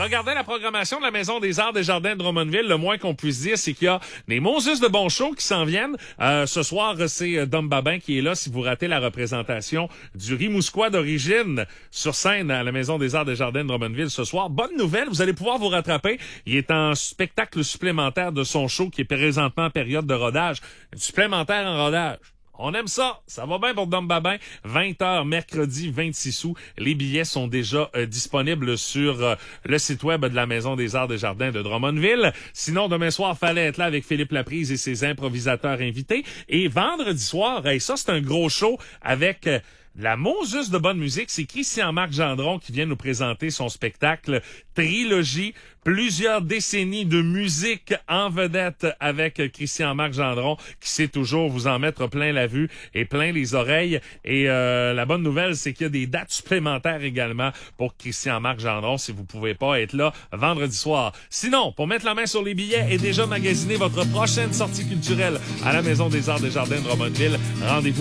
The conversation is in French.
regardais la programmation de la Maison des Arts des Jardins de Drummondville, le moins qu'on puisse dire, c'est qu'il y a des Moses de bons shows qui s'en viennent. Ce soir, c'est Dom Babin qui est là si vous ratez la représentation du Rimouskois d'origine sur scène à la Maison des Arts des Jardins de Drummondville ce soir. Bonne nouvelle, vous allez pouvoir vous rattraper. Il est en spectacle supplémentaire de son show qui est présentement en période de rodage. Supplémentaire en rodage. On aime ça. Ça va bien pour Dom Babin. 20h, mercredi 26 août. Les billets sont déjà disponibles sur le site web de la Maison des Arts des Jardins de Drummondville. Sinon, demain soir, fallait être là avec Philippe Laprise et ses improvisateurs invités. Et vendredi soir, ça, c'est un gros show avec... la Moses de bonne musique, c'est Christian-Marc Gendron qui vient nous présenter son spectacle Trilogie. Plusieurs décennies de musique en vedette avec Christian-Marc Gendron qui sait toujours vous en mettre plein la vue et plein les oreilles. Et la bonne nouvelle, c'est qu'il y a des dates supplémentaires également pour Christian-Marc Gendron si vous pouvez pas être là vendredi soir. Sinon, pour mettre la main sur les billets et déjà magasiner votre prochaine sortie culturelle à la Maison des Arts des Jardins de Drummondville, rendez-vous